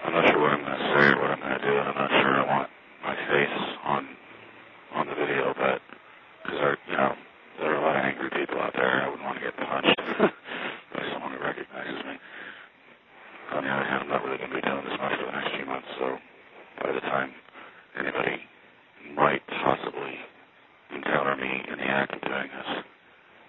I'm not sure what I'm going to say or what I'm going to do, and I'm not sure I want my face on the video, but because there are a lot of angry people out there. I wouldn't want to get punched by someone who recognizes me. On the other hand, I'm not really going to be doing this much for the next few months, so by the time anybody might possibly encounter me in the act of doing this,